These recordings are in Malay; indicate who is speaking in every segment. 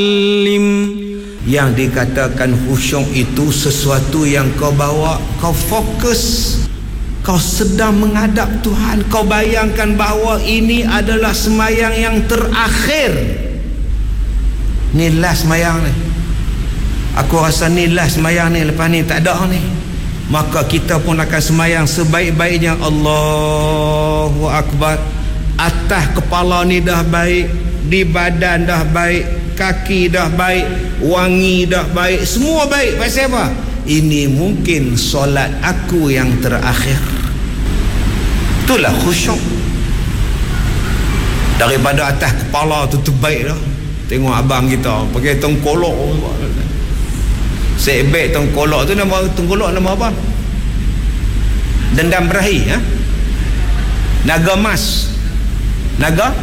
Speaker 1: Yang dikatakan khusyuk itu sesuatu yang kau bawa, kau fokus, kau sedang menghadap Tuhan, kau bayangkan bahawa ini adalah semayang yang terakhir. Ni last semayang ni, aku rasa ni last semayang ni, lepas ni tak ada ni. Maka kita pun akan semayang sebaik-baiknya. Allahu Akbar. Atas kepala ni dah baik, di badan dah baik, kaki dah baik, wangi dah baik, semua baik. Pasal apa? Ini mungkin solat aku yang terakhir. Itulah khusyuk. Daripada atas kepala tu terbaik dah. Tengok abang kita pakai tengkolok, sebeg tengkolok tu, nama tengkolok nama apa? Dendam berahi, ha? Naga mas. Naga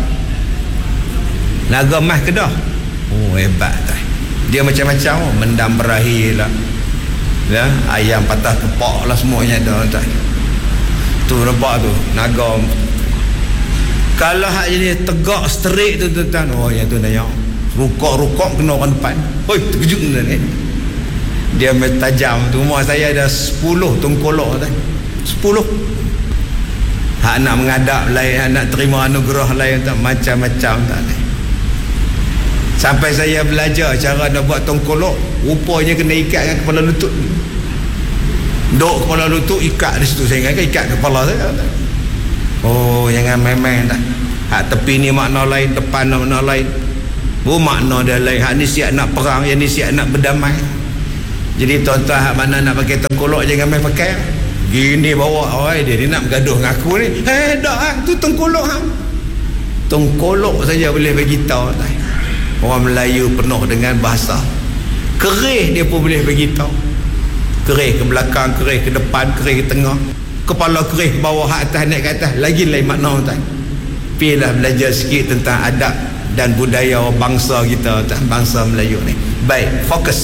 Speaker 1: mas Kedah. Oh, hebat dah. Dia macam-macam, mendam berahi lah, ya, ayam patah kepak lah, semuanya ada tak. Tu nampak tu naga. Kalau hak jenis tegak straight tu tuan, oh yang tu nanya rukuk kena orang depan. Oi, terkejut ni. Dia tajam tu. Rumah saya ada 10 tengkolok tu. 10. Hak nak menghadap lain, hak nak terima anugerah lain tak, macam-macam tak ni. Sampai saya belajar cara nak buat tengkolok, rupanya kena ikat dengan kepala lutut. Duk kepala lutut, ikat di situ. Saya ingat ikat kepala saya. Oh, jangan main-main tak. Hak tepi ni makna lain, depan makna lain. Oh, makna dia lain. Hak ni siap nak perang, yang ni siap nak berdamai. Jadi tuan-tuan, hak mana nak pakai tengkolok, jangan main pakai. Gini bawa, oi, dia nak bergaduh dengan aku ni. Dah, tu tengkolok hang. Tengkolok saja boleh bagi tahu tak. Orang Melayu penuh dengan bahasa. Kerih dia pun boleh bagi tahu. Kerih ke belakang, kerih ke depan, kerih ke tengah. Kepala kerih ke bawah, hak atas naik ke atas, lagi lain makna tak. Pergilah belajar sikit tentang adab dan budaya bangsa kita, tak, bangsa Melayu ni. Baik, fokus.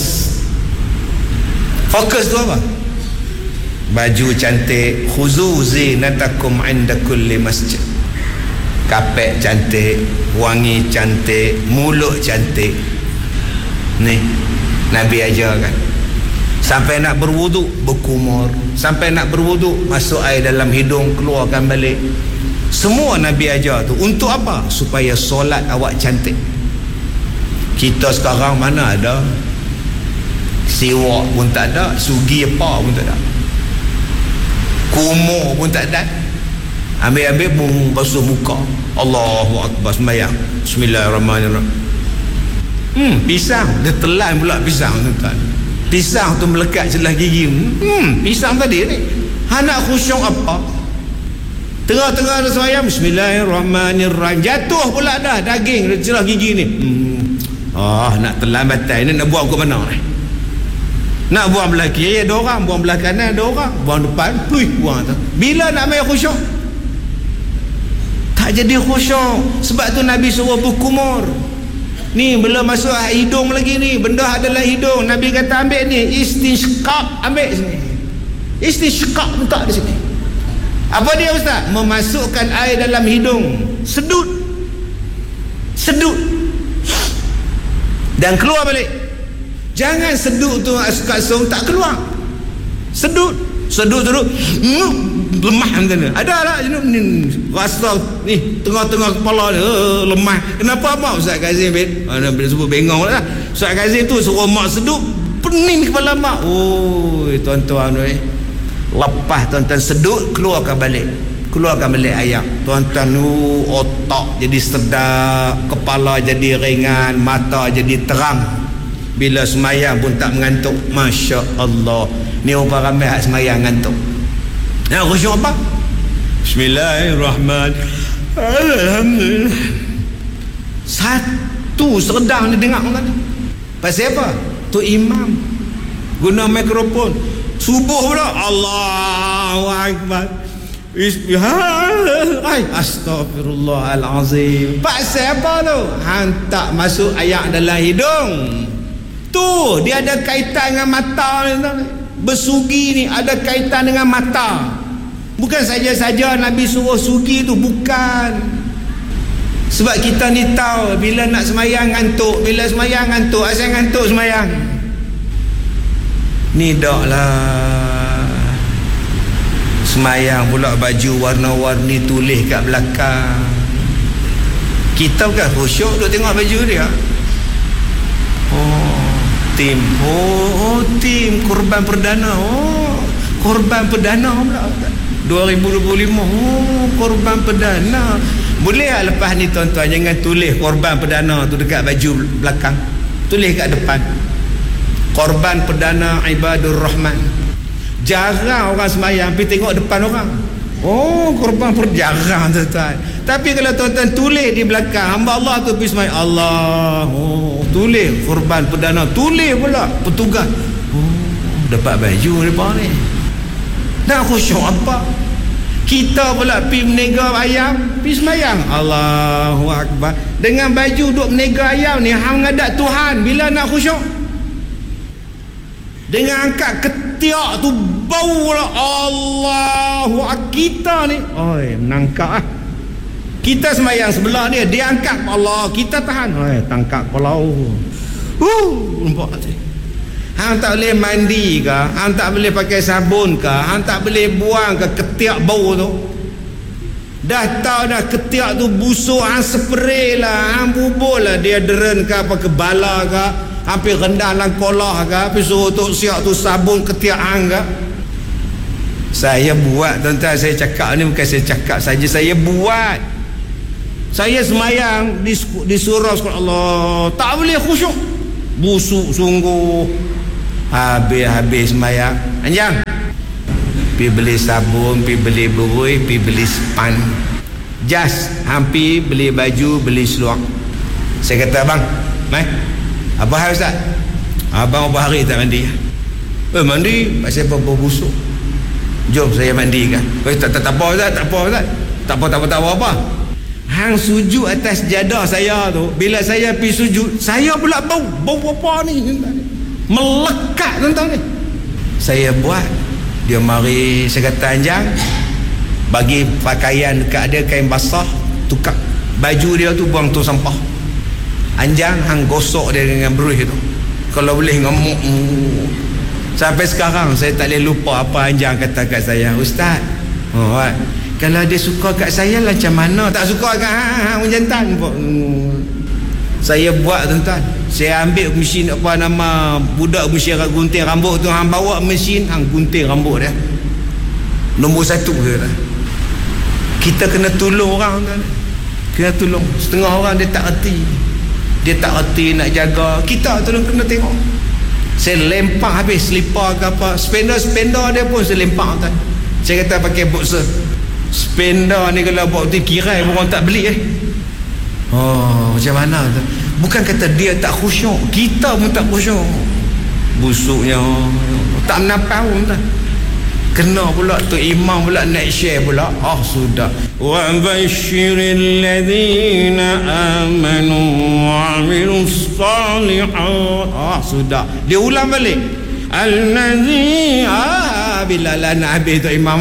Speaker 1: Fokus tu apa? Baju cantik, khuzu zinatakum inda kulli masjid. Kapek cantik, wangi cantik, mulut cantik. Ni Nabi ajarkan. Sampai nak berwuduk berkumur, sampai nak berwuduk masuk air dalam hidung, keluarkan balik. Semua Nabi ajar tu untuk apa? Supaya solat awak cantik. Kita sekarang mana ada, siwak pun tak ada, sugi apa pun tak ada, kumur pun tak ada. Ambil pun basuh muka, Allahu Akbar, sembahyang, Bismillahirrahmanirrahim. Pisang, dia telan pula pisang tuan. Pisang tu melekat celah gigi. Pisang tadi ni. Nak khusyuk apa? Tengah-tengah ada sembahyang, Bismillahirrahmanirrahim, jatuh pula dah daging celah gigi ni. Nak telan batai ni, nak buang ke mana ni? Nak buang belah kiri ada orang, buang belah kanan ada orang, buang depan, buang tu. Bila nak main khusyuk? Tak jadi khusyuk. Sebab tu Nabi suruh berkumur. Ni belum masuk hidung lagi ni, benda adalah hidung. Nabi kata ambil ni, istinsyqaq, ambil sini. Istinsyqaq letak di sini. Apa dia ustaz? Memasukkan air dalam hidung, sedut dan keluar balik. Jangan sedut tu asung tak keluar. Sedut lemah macam ni. Ada lah ni, rasa ni tengah-tengah kepala ni lemah. Kenapa mak Ustaz Kazim bila sebut bengong lah. Ustaz Kazim tu suruh mak sedut, pening kepala mak. Tuan-tuan ni, lepas tuan-tuan sedut, keluarkan balik ayam. Tuan-tuan otak jadi sedap, kepala jadi ringan, mata jadi terang. Bila semayang pun tak mengantuk. Masya Allah. Ni orang ramai hak semayang ngantuk. Nak khusyuk apa? Bismillahirrahmanirrahim, alhamdulillah. Satu seredang ni dengar kan. Pasal apa? Tu imam guna mikrofon subuh pula, Allahu Akbar, Astagfirullahalazim. Pasal apa tu? Hantar masuk ayat dalam hidung. Tu dia ada kaitan dengan mata ni. Bersugi ni ada kaitan dengan mata. Bukan saja-saja Nabi suruh sugi tu, bukan. Sebab kita ni tahu bila nak semayang ngantuk, bila semayang ngantuk, asal ngantuk semayang. Ni dak lah. Semayang pula baju warna-warni tulis kat belakang. Kita bukan khusyuk duk tengok baju dia. Tim. Tim korban perdana. Korban perdana pula. 2025. Korban perdana. Boleh tak lepas ni tuan-tuan jangan tulis korban perdana tu dekat baju belakang. Tulis kat depan. Korban perdana Ibadur Rahman. Jarang orang semayang pergi tengok depan orang. Korban perdana tuan-tuan. Tapi kalau tuan-tuan tulis di belakang, hamba Allah tu pergi semayang, Allah. Tulis korban perdana. Tulis pula petugas. Dapat baju depan ni. Nak khusyuk apa? Kita pula pergi menega ayam, pergi semayang, Allahu Akbar. Dengan baju duk menega ayam ni, hang ngadak Tuhan. Bila nak khusyuk? Dengan angkat ketiak tu, bau lah, Allahu Akbar. Kita ni menangkap lah. Kita semayang sebelah dia angkat, Allah, kita tahan, tangkap kepala. Nampak tak? Hang tak boleh mandi ke, hang tak boleh pakai sabun ke, hang tak boleh buang ke ketiak bau tu. Dah tahu dah ketiak tu busuk, hang spray lah, hang bubur lah deodorant ke apa ke bala ke, hampir rendah dalam kolah ke, habis suruh tok siap tu sabun ketiak hang ke. Saya buat tuan-tuan, saya cakap ni bukan saya cakap saja, saya buat. Saya semayang di surau sekolah Allah, tak boleh khusyuk, busuk sungguh. Habis semayang, Anjang pergi beli sabun, pergi beli berui, pergi beli span, jas, hampir beli baju, beli seluar. Saya kata, abang, apa hal Ustaz? Abang berapa hari tak mandi? Mandi pasal apa busuk. Jom saya mandikan. Tak apa Ustaz, tak apa Ustaz. Tak apa. Hang sujud atas jadah saya tu, bila saya pergi sujud, saya pula bau apa ni? Melekat tuan-tuan ni. Saya buat, dia mari, saya kata, Anjang bagi pakaian dekat dia, kain basah, tukar baju dia tu, buang tu sampah. Anjang hang gosok dia dengan brush tu, kalau boleh ngemuk. Sampai sekarang saya tak boleh lupa apa Anjang kata kat saya, Ustaz, kalau dia suka kat saya macam mana, tak suka kat hang jantan pun. Saya buat tuan-tuan, saya ambil mesin apa nama budak mesin gunting rambut tu, hang bawa mesin, hang gunting rambut dia. Nombor 1 kata. Kita kena tolong orang tuan. Kena tolong. Setengah orang dia tak erti. Dia tak erti nak jaga. Kita tolong kena tengok. Saya lempang habis selipar ke apa, spender dia pun saya lempang tuan. Saya kata pakai boxer. Spender ni kalau buat tu kirai orang tak beli macam mana tu? Bukan kata dia tak khusyuk, kita pun tak khusyuk. Busuknya tak menapau tuan. Kena pula tu imam pula nak share pula. Sudah. Wa basyiril ladzina amanu wa amilus shalihat. Sudah. Dia ulang balik. Allazi bila lah nak habis tu imam.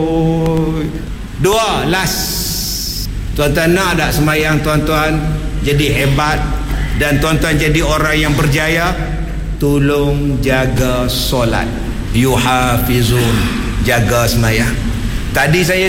Speaker 1: Dua last. Tuan-tuan nak tak semayang tuan-tuan jadi hebat dan tuan-tuan jadi orang yang berjaya? Tolong jaga solat. Yuhafizun, jaga semayang. Tadi saya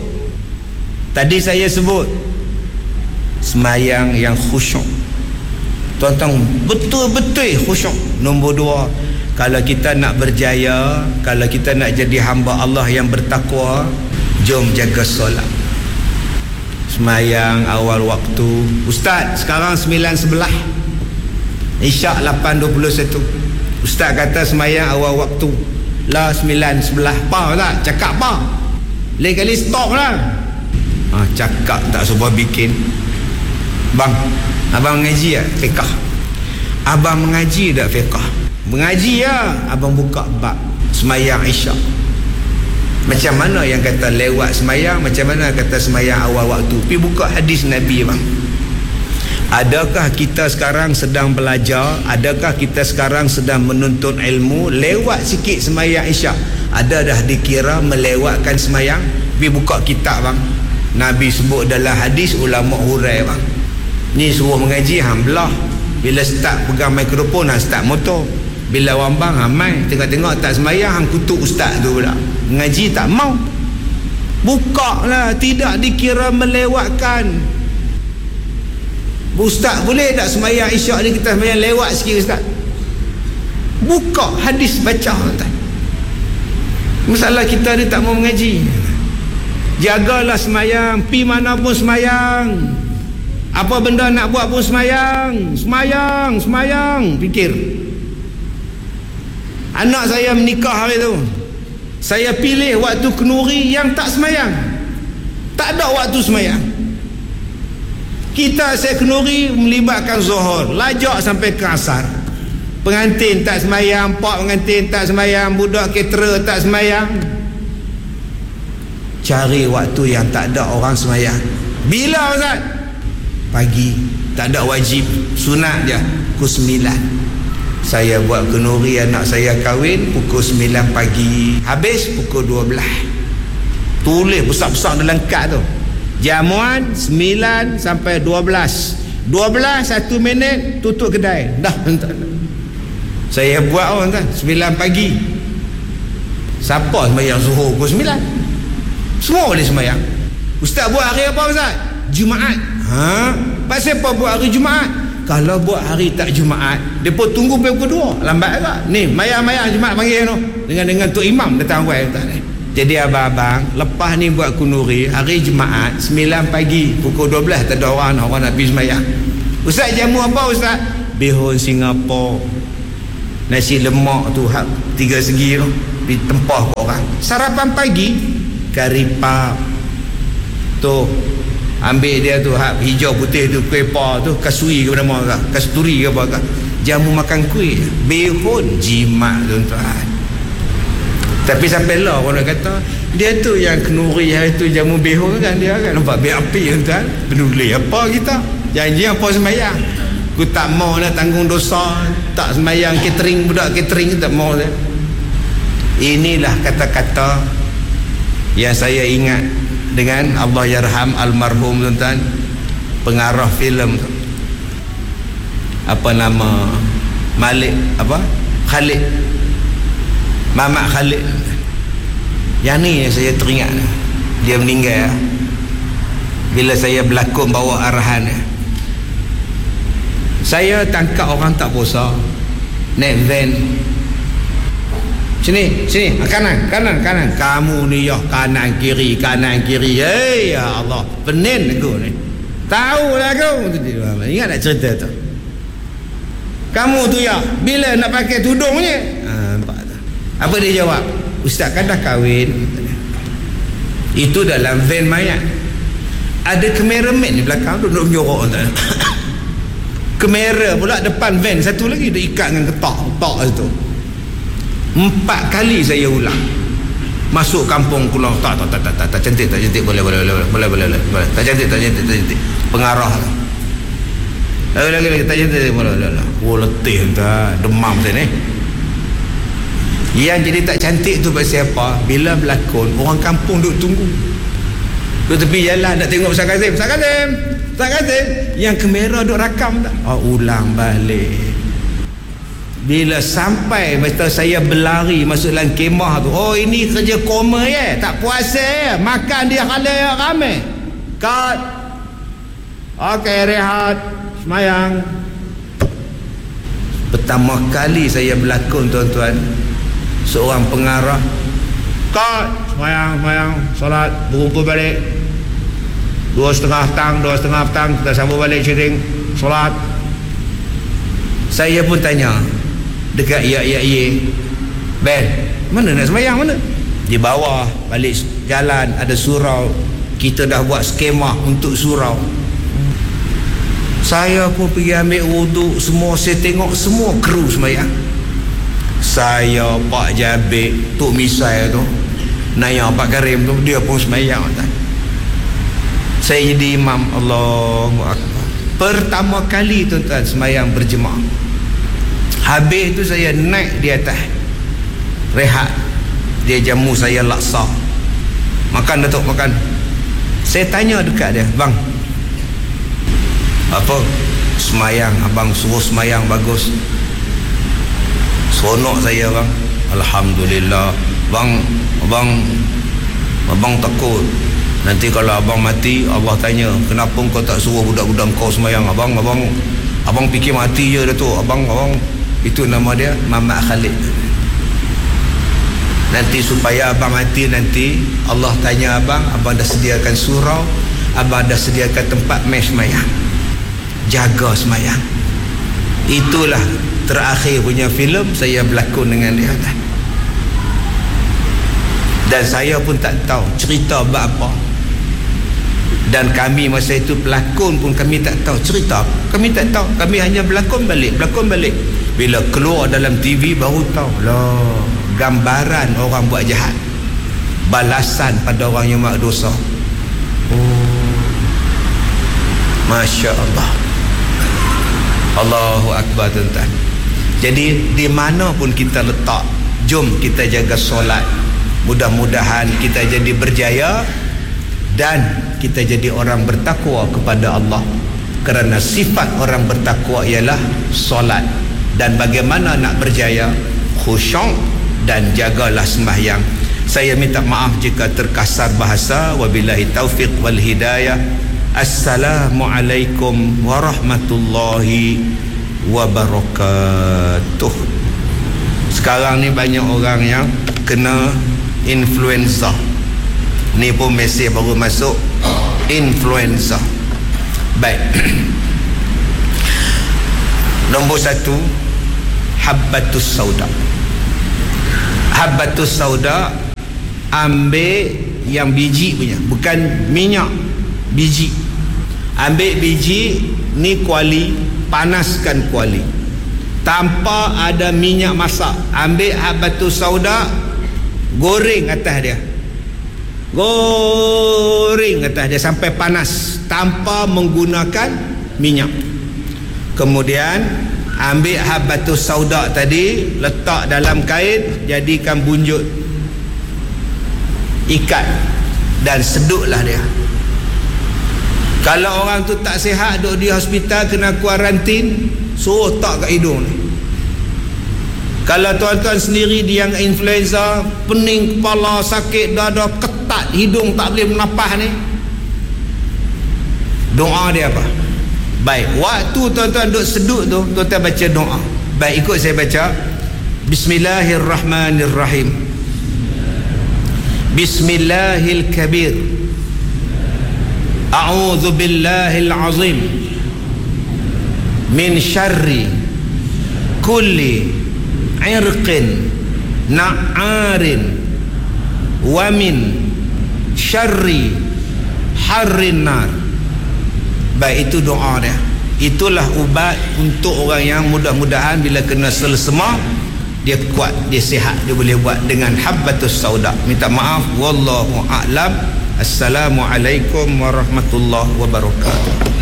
Speaker 1: sebut semayang yang khusyuk. Tuan-tuan betul-betul khusyuk. Nombor 2, kalau kita nak berjaya, kalau kita nak jadi hamba Allah yang bertakwa, jom jaga solat. Semayang awal waktu. Ustaz, sekarang 9.11, Isyak 8.21. Ustaz kata semayang awal waktu lah 9.11. Apa tak? Cakap apa? Lain kali stop lah. Cakap tak sebuah bikin. Bang, abang mengaji tak? Fiqah. Abang mengaji tak fiqah? Mengaji ya. Abang buka bab semayang Isyak. Macam mana yang kata lewat semayang, macam mana kata semayang awal waktu? Pergi buka hadis Nabi bang. Adakah kita sekarang sedang belajar, adakah kita sekarang sedang menuntut ilmu, lewat sikit semayang Isyak, ada dah dikira melewatkan semayang? Pergi buka kitab bang. Nabi sebut dalam hadis, ulama hurai bang. Ni suruh mengaji, hang belah. Bila start pegang mikrofon, hang start motor. Bila wambang, hang main. Tengok-tengok tak sembahyang, hang kutuk ustaz tu pula. Mengaji tak mau. Buka lah, tidak dikira melewatkan. Ustaz boleh tak sembahyang isyak ni kita sembahyang lewat sikit ustaz? Buka hadis baca tuan. Masalah kita ni tak mau mengaji. Jagalah sembahyang, pi mana pun sembahyang. Apa benda nak buat pun sembahyang. Sembahyang, fikir. Anak saya menikah hari tu. Saya pilih waktu kenduri yang tak sembahyang. Tak ada waktu sembahyang. Kita saya kenduri melibatkan zuhur, lajak sampai ke asar. Pengantin tak sembahyang, pak pengantin tak sembahyang, budak caterer tak sembahyang. Cari waktu yang tak ada orang sembahyang. Bila ustaz? Pagi. Tak ada wajib, sunat je. Pukul 9. Saya buat kenduri, anak saya kahwin pukul 9 pagi. Habis pukul 12. Tulis besar-besar dalam kad tu. Jamuan 9 sampai 12. 12 1 minit tutup kedai. Dah entah. Saya buat orang kan 9 pagi. Siapa sembahyang zuhur pukul 9? Semua boleh sembahyang. Ustaz buat hari apa ustaz? Jumaat. Pasal apa buat hari Jumaat? Kalau buat hari tak Jumaat, depa tunggu pukul 2. Lambat agak. Ni mayang-mayang Jumaat panggil tu. Dengan Tok Imam datang awal ustaz ni. Jadi abang-abang, lepas ni buat kunuri hari Jumaat 9 pagi pukul 12 tak ada orang nak pergi sembahyang. Ustaz jamu apa ustaz? Bihun Singapura. Nasi lemak tu 3 segi tu ditempah ke orang. Sarapan pagi kari pap tu, ambil dia tu hijau putih tu, kuih pa tu, kasui ke nama ke, kasturi ke apa ke. Jamu makan kuih, bihun, jimat tuan-tuan. Tapi sampai lah orang kata dia tu yang kenduri hari tu jamu bihun kan, dia kan nampak api tuan-tuan. Peduli apa kita? Janji apa sembahyang. Aku tak mau nak tanggung dosa, tak sembahyang catering, budak catering tak mau dah. Inilah kata-kata yang saya ingat dengan Allah yarham almarhum tuan-tuan, pengarah filem tu. Apa nama? Malik apa? Khalid. Mamat Khalid. Yang ni yang saya teringat. Dia meninggal bila saya berlakon bawa arahan. Saya tangkap orang tak puasa, naik van. Sini, kanan. Kamu ni ya kanan kiri. Hey ya Allah, penin aku ni. Tahu lah aku. Ingat tak cerita tu? Kamu tu ya, bila nak pakai tudung ni? Nampak tak? Apa dia jawab? Ustaz kan dah kahwin. Itu dalam van mayat. Ada kameraman di belakang tu duduk menyorok tak? Kamera pula depan van satu lagi dia ikat dengan ketak situ. 4 kali saya ulang. Masuk kampung pulang tak cantik boleh tak cantik pengarah lagi tak cantik boleh. Letih dah demam saya ni. Yang jadi tak cantik tu pasal apa? Bila berlakon orang kampung duk tunggu duk tepi jalan nak tengok Ustaz Kazim yang kamera duk rakam tak? Ulang balik. Bila sampai masa saya berlari masuk dalam kemah tu, ini kerja koma ya, tak puasa ya, makan dia kala ramai. Cut. Okey, rehat, semayang. Pertama kali saya berlakon tuan-tuan, seorang pengarah, cut, semayang, solat, berkumpul balik 2.30 petang kita sambung balik syuting, solat. Saya pun tanya dekat ya Ben, mana nak sembahyang mana? Di bawah balik jalan ada surau, kita dah buat skema untuk surau. Saya pun pergi ambil wuduk, semua saya tengok semua kru sembahyang. Saya, Pak Jabir, Tok Misai tu, Naya Pak Karim tu, dia pun sembahyang. Saya jadi imam. Allahu Akbar. Pertama kali tuan-tuan sembahyang berjemaah. Habis tu saya naik di atas, rehat. Dia jamu saya laksa. Makan Datuk, makan. Saya tanya dekat dia, bang, apa, semayang. Abang suruh semayang bagus. Seronok saya bang. Alhamdulillah. Abang takut nanti kalau abang mati Allah tanya, kenapa kau tak suruh budak-budak kau semayang? Abang fikir mati je dah tu. Abang itu nama dia Mamat Khalid. Nanti supaya abang mati nanti Allah tanya abang dah sediakan surau, abang dah sediakan tempat semayang, jaga semayang. Itulah terakhir punya filem saya berlakon dengan dia. Dan saya pun tak tahu cerita apa. Dan kami masa itu pelakon pun kami tak tahu cerita. Kami tak tahu. Kami hanya berlakon balik. Bila keluar dalam TV baru tahu. Lah, gambaran orang buat jahat. Balasan pada orang yang buat dosa. Oh. Masya Allah. Allahu Akbar tuan-tuan. Jadi di mana pun kita letak, jom kita jaga solat. Mudah-mudahan kita jadi berjaya dan kita jadi orang bertakwa kepada Allah. Kerana sifat orang bertakwa ialah solat. Dan bagaimana nak berjaya? Khusyuk dan jagalah sembahyang. Saya minta maaf jika terkasar bahasa. Wabillahi taufiq wal hidayah. Assalamualaikum warahmatullahi wabarakatuh. Sekarang ni banyak orang yang kena influenza. Ni pun mesej baru masuk, influenza. Baik. Nombor 1, habbatus sauda. Habbatus sauda, ambil yang biji punya, bukan minyak, biji. Ambil biji ni kuali, panaskan kuali tanpa ada minyak masak. Ambil habbatus sauda, goreng atas dia, goreng atas dia sampai panas tanpa menggunakan minyak. Kemudian ambil habbatus sauda tadi, letak dalam kain, jadikan bunjut, ikat dan seduklah dia. Kalau orang tu tak sihat, duduk di hospital, kena kuarantin, suruh tak kat hidung ni. Kalau tuan-tuan sendiri dia yang influenza, pening kepala, sakit dada, ketat hidung, tak boleh bernafas ni, doa dia apa? Baik, waktu tuan-tuan duduk seduk tu, tuan-tuan baca doa. Baik, ikut saya baca. Bismillahirrahmanirrahim. Bismillahil kabir. A'udzu billahil azim min syarri kulli irqin na'arin wa min syarri harrin nar. Baik, itu doa dia. Itulah ubat untuk orang yang mudah-mudahan bila kena selesema, dia kuat, dia sihat, dia boleh buat dengan habbatus sauda. Minta maaf, wallahu a'lam. Assalamualaikum warahmatullahi wabarakatuh.